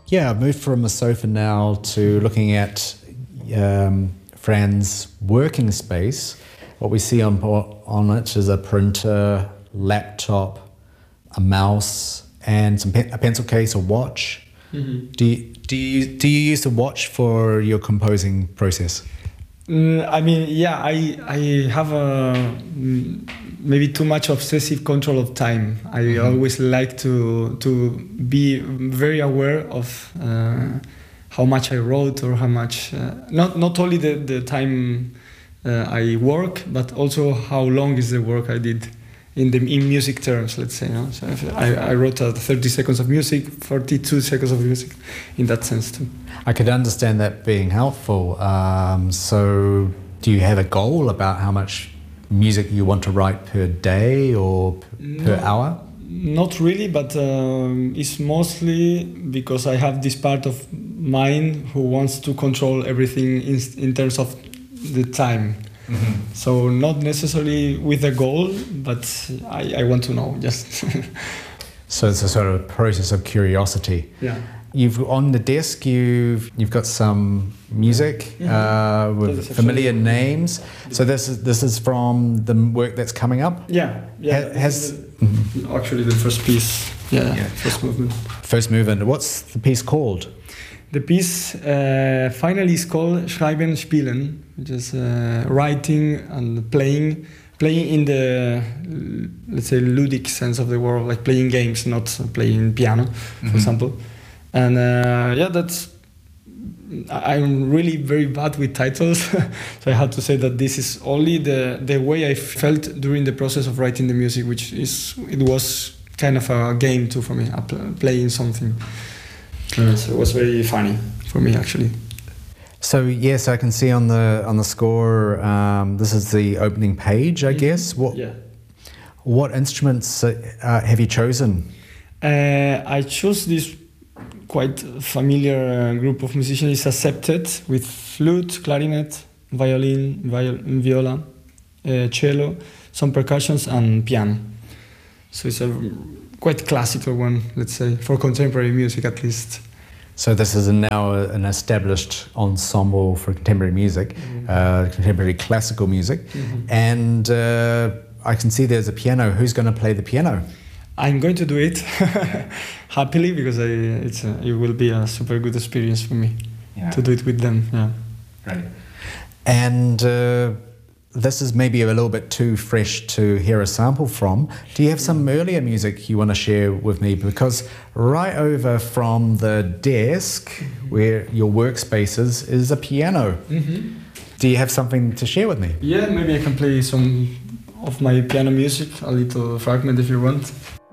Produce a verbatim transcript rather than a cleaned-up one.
Yeah, I've moved from a sofa now to looking at um, Fran's working space. What we see on on it is a printer, laptop, a mouse, and some pe- a pencil case, a watch. Mm-hmm. Do you, do you do you use the watch for your composing process? Mm, I mean, yeah, I I have a mm, maybe too much obsessive control of time. I mm-hmm. always like to to be very aware of uh, how much I wrote or how much uh, not not only the the time uh, I work, but also how long is the work I did in the in music terms. Let's say, you know? So if I I wrote uh, thirty seconds of music, forty-two seconds of music, in that sense too. I could understand that being helpful. Um, so, do you have a goal about how much music you want to write per day or p- per no, hour? Not really, but um, it's mostly because I have this part of mine who wants to control everything in, in terms of the time. Mm-hmm. So not necessarily with a goal, but I, I want to know just. So it's a sort of process of curiosity. Yeah. You've on the desk. You've you've got some music mm-hmm. uh, with familiar names. So this is this is from the work that's coming up. Yeah, yeah. Ha- has mm-hmm. actually the first piece. Yeah, yeah, first movement. First movement. What's the piece called? The piece uh, finally is called Schreiben Spielen, which is uh, writing and playing. Playing in the, let's say, ludic sense of the word, like playing games, not playing piano, mm-hmm. for example. And uh, yeah, that's, I'm really very bad with titles. So I have to say that this is only the, the way I felt during the process of writing the music, which is, it was kind of a game too for me, playing something. Uh, so it was very funny for me, actually. So yes, I can see on the on the score. Um, this is the opening page, I mm-hmm. guess. What yeah. What instruments uh, have you chosen? Uh, I chose this quite familiar uh, group of musicians. It's a septet with flute, clarinet, violin, viol- viola, uh, cello, some percussions, and piano. So it's a quite classical one, let's say, for contemporary music at least. So this is now an established ensemble for contemporary music, mm-hmm. uh, contemporary classical music, mm-hmm. and uh, I can see there's a piano. Who's going to play the piano? I'm going to do it happily because I, it's a, it will be a super good experience for me yeah. to do it with them. Yeah, right. And uh, this is maybe a little bit too fresh to hear a sample from. Do you have some earlier music you want to share with me? Because right over from the desk, mm-hmm. where your workspace is, is a piano. Mm-hmm. Do you have something to share with me? Yeah, maybe I can play some of my piano music, a little fragment if you want.